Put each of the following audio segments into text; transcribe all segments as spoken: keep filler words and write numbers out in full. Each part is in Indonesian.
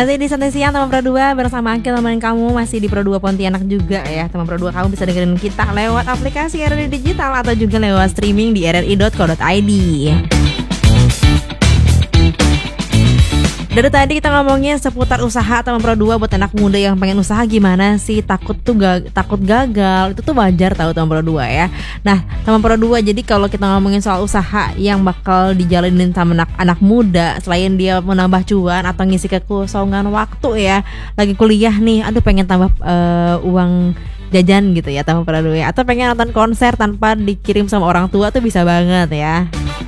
Masih di Santai Siang teman Pro dua bersama Akil, teman kamu masih di Pro dua Pontianak juga ya. Teman Pro dua, kamu bisa dengerin kita lewat aplikasi R R I Digital atau juga lewat streaming di r r i dot co dot i d. Dari tadi kita ngomongin seputar usaha teman Pro dua. Buat anak muda yang pengen usaha gimana sih, takut tuh gak, takut gagal, itu tuh wajar tahu teman Pro dua ya. Nah teman Pro dua, jadi kalau kita ngomongin soal usaha yang bakal dijalanin sama anak, anak muda, selain dia menambah cuan atau ngisi kekosongan waktu ya, lagi kuliah nih, aduh pengen tambah uh, uang jajan gitu ya teman Pro dua, atau pengen nonton konser tanpa dikirim sama orang tua tuh bisa banget ya.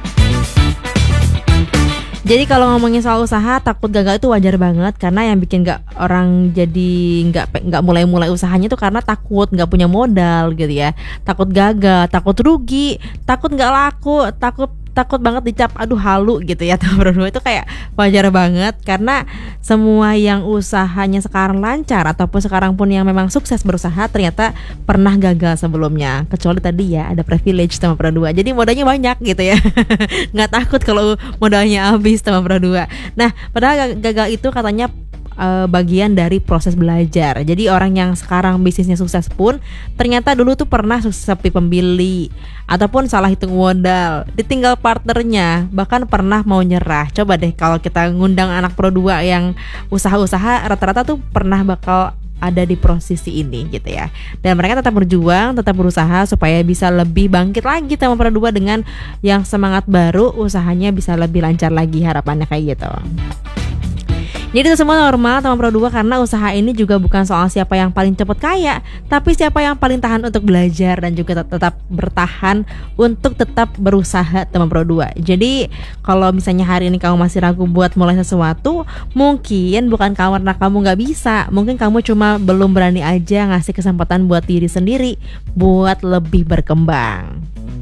Jadi kalau ngomongin soal usaha, takut gagal itu wajar banget, karena yang bikin nggak orang jadi nggak nggak mulai-mulai usahanya tuh karena takut nggak punya modal gitu ya, takut gagal, takut rugi, takut nggak laku, takut takut banget dicap aduh halu gitu ya teman Pro dua. Itu kayak wajar banget, karena semua yang usahanya sekarang lancar ataupun sekarang pun yang memang sukses berusaha ternyata pernah gagal sebelumnya, kecuali tadi ya ada privilege teman Pro dua, jadi modalnya banyak gitu ya. Nggak takut kalau modalnya habis teman Pro dua. Nah padahal gagal itu katanya Uh, bagian dari proses belajar. Jadi orang yang sekarang bisnisnya sukses pun ternyata dulu tuh pernah sepi pembeli ataupun salah hitung modal, ditinggal partnernya, bahkan pernah mau nyerah. Coba deh kalau kita ngundang anak Pro dua yang usaha-usaha, rata-rata tuh pernah bakal ada di posisi ini gitu ya. Dan mereka tetap berjuang, tetap berusaha supaya bisa lebih bangkit lagi teman Pro dua dengan yang semangat baru, usahanya bisa lebih lancar lagi, harapannya kayak gitu. Jadi itu semua normal teman Pro dua, karena usaha ini juga bukan soal siapa yang paling cepat kaya, tapi siapa yang paling tahan untuk belajar dan juga tetap bertahan untuk tetap berusaha teman Pro dua. Jadi kalau misalnya hari ini kamu masih ragu buat mulai sesuatu, mungkin bukan karena kamu gak bisa, mungkin kamu cuma belum berani aja ngasih kesempatan buat diri sendiri buat lebih berkembang.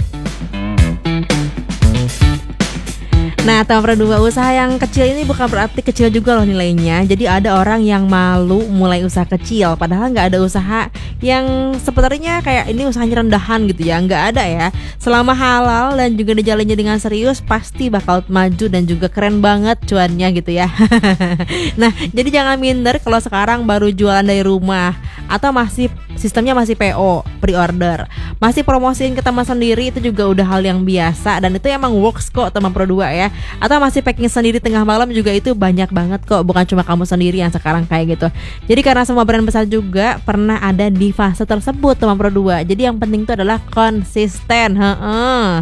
Nah teman Pro dua, usaha yang kecil ini bukan berarti kecil juga loh nilainya. Jadi ada orang yang malu mulai usaha kecil, padahal gak ada usaha yang sebenarnya kayak ini usahanya rendahan gitu ya, gak ada ya. Selama halal dan juga dijalannya dengan serius, pasti bakal maju dan juga keren banget cuannya gitu ya. Nah jadi jangan minder kalau sekarang baru jualan dari rumah, atau masih sistemnya masih P O, pre-order, masih promosiin ke teman sendiri, itu juga udah hal yang biasa dan itu emang works kok teman Pro dua ya. Atau masih packing sendiri tengah malam, juga itu banyak banget kok, bukan cuma kamu sendiri yang sekarang kayak gitu. Jadi karena semua brand besar juga pernah ada di fase tersebut teman Pro dua. Jadi yang penting itu adalah konsisten. Heeh.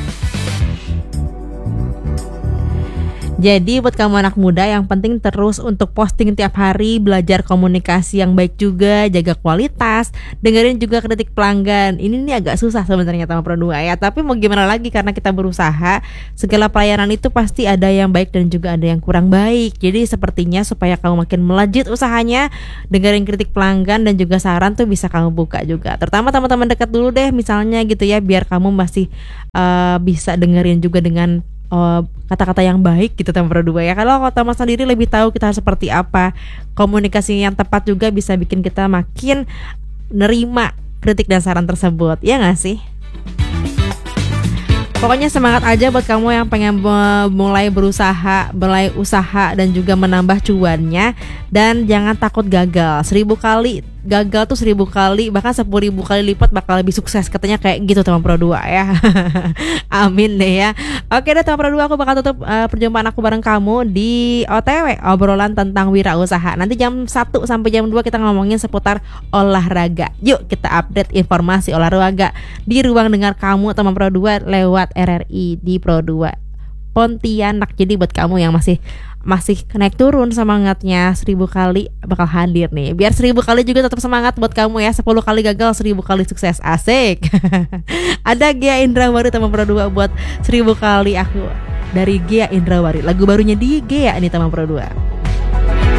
Jadi buat kamu anak muda, yang penting terus untuk posting tiap hari, belajar komunikasi yang baik juga, jaga kualitas, dengerin juga kritik pelanggan. Ini nih agak susah sebenarnya teman Pro dua ya, tapi mau gimana lagi, karena kita berusaha, segala pelayanan itu pasti ada yang baik dan juga ada yang kurang baik. Jadi sepertinya supaya kamu makin melejit usahanya, dengerin kritik pelanggan dan juga saran tuh bisa kamu buka juga. Terutama teman-teman dekat dulu deh misalnya gitu ya, biar kamu masih uh, bisa dengerin juga dengan Uh, kata-kata yang baik gitu teman Pro dua ya. Kalau teman sendiri lebih tahu kita seperti apa, komunikasi yang tepat juga bisa bikin kita makin nerima kritik dan saran tersebut, ya gak sih? Pokoknya semangat aja buat kamu yang pengen mulai berusaha, mulai usaha dan juga menambah cuannya. Dan jangan takut gagal. Seribu kali gagal tuh seribu kali, bahkan sepuluh ribu kali lipat bakal lebih sukses, katanya kayak gitu teman Pro dua ya. Amin deh ya. Oke deh teman Pro dua, aku bakal tutup uh, perjumpaan aku bareng kamu di O T W, obrolan tentang wirausaha. Nanti jam satu sampai jam dua kita ngomongin seputar olahraga. Yuk kita update informasi olahraga di ruang dengar kamu teman Pro dua lewat R R I di Pro dua Pontianak. Jadi buat kamu yang masih masih naik turun semangatnya, seribu kali bakal hadir nih. Biar seribu kali juga tetap semangat buat kamu ya. Sepuluh kali gagal, seribu kali sukses. Asik. Ada Gia Indrawari teman Pro dua buat seribu kali aku dari Gia Indrawari. Lagu barunya di Gia ini teman Pro dua.